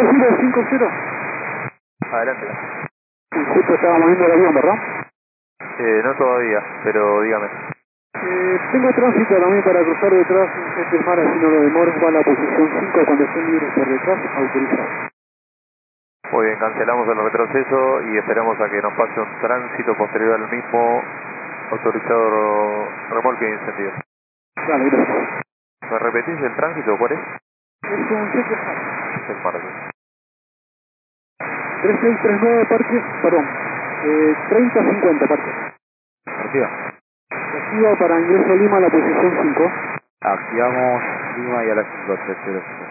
5050. Adelante. Justo estábamos viendo el avión, ¿verdad? No todavía, pero dígame. Tengo tránsito también para cruzar detrás del mar, así no lo demoro. Va a la posición 5 cuando estén libres por detrás, autorizado. Muy bien, cancelamos el retroceso y esperamos a que nos pase un tránsito posterior al mismo autorizado remolque de incendio. Dale, gracias. ¿Me repetís el tránsito? ¿Cuál es? Es un cheque Es el martes. 3639 parque, perdón, 3050 parque. Activa. Activa para ingreso a Lima a la posición 5. Activamos Lima y a las 5:305.